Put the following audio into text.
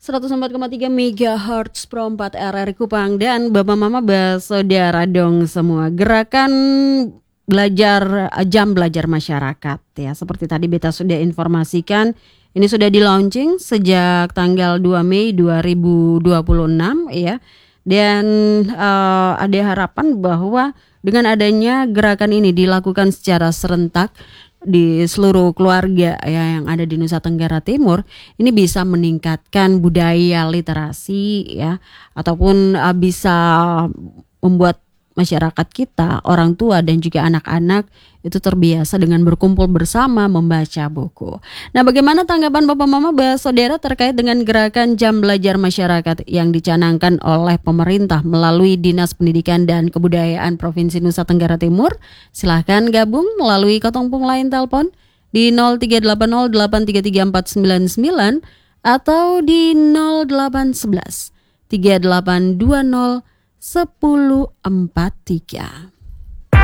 104,3 MHz Pro 4 RRI Kupang. Dan Bapak Mama Saudara dong semua, gerakan belajar jam belajar masyarakat ya, seperti tadi Beta sudah informasikan, ini sudah di launching sejak tanggal 2 Mei 2026 ya. Dan ada harapan bahwa dengan adanya gerakan ini dilakukan secara serentak di seluruh keluarga ya yang ada di Nusa Tenggara Timur, ini bisa meningkatkan budaya literasi ya, ataupun bisa membuat masyarakat kita, orang tua dan juga anak-anak itu terbiasa dengan berkumpul bersama membaca buku. Nah, bagaimana tanggapan Bapak Mama Saudara terkait dengan gerakan jam belajar masyarakat yang dicanangkan oleh pemerintah melalui Dinas Pendidikan dan Kebudayaan Provinsi Nusa Tenggara Timur? Silahkan gabung melalui kotongpung line telepon di 0380833499 atau di 0811 3820 1043.